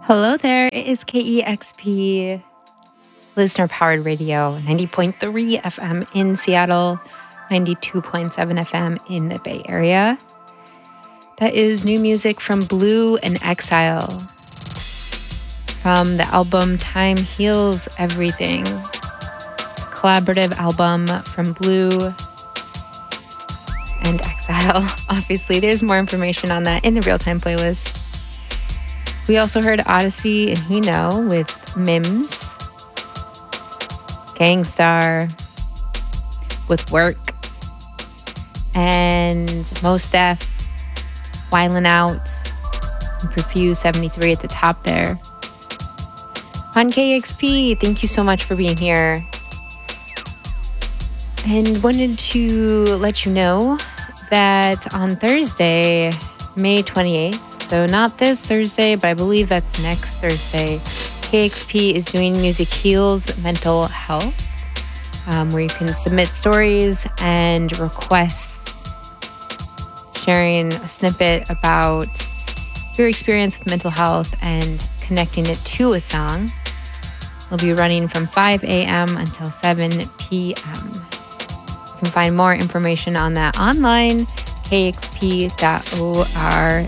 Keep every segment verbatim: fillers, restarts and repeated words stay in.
Hello there. It is K E X P, listener powered radio, ninety point three F M in Seattle, ninety-two point seven F M in the Bay Area. That is new music from Blue and Exile from the album Time Heals Everything. It's a collaborative album from Blue and Exile. Obviously, there's more information on that in the real time playlist. We also heard Odyssey and Hino with Mims, Gangstar with Work, and Mos Def, Wildin' Out, and Perfuse seventy-three at the top there. On K X P, thank you so much for being here. And wanted to let you know that on Thursday, May twenty-eighth, so not this Thursday, but I believe that's next Thursday, K X P is doing Music Heals Mental Health, um, where you can submit stories and requests, sharing a snippet about your experience with mental health and connecting it to a song. It'll be running from five a.m. until seven p.m. You can find more information on that online, k x p dot org.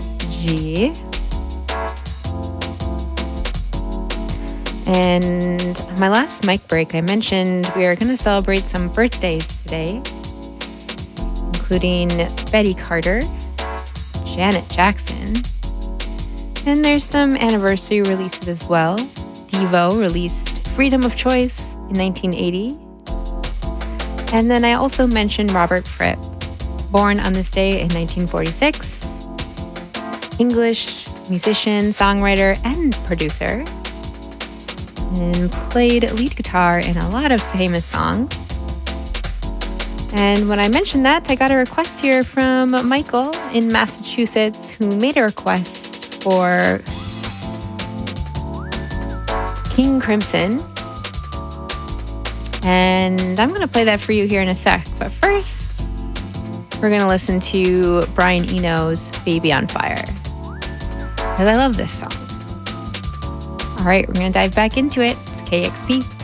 And on my last mic break, I mentioned we are going to celebrate some birthdays today, including Betty Carter, Janet Jackson, and there's some anniversary releases as well. Devo released Freedom of Choice in nineteen eighty. And then I also mentioned Robert Fripp, born on this day in nineteen forty-six, English musician, songwriter, and producer, and played lead guitar in a lot of famous songs. And when I mentioned that, I got a request here from Michael in Massachusetts, who made a request for King Crimson. And I'm going to play that for you here in a sec. But first, we're going to listen to Brian Eno's Baby on Fire, because I love this song. All right, we're going to dive back into it. It's K X P.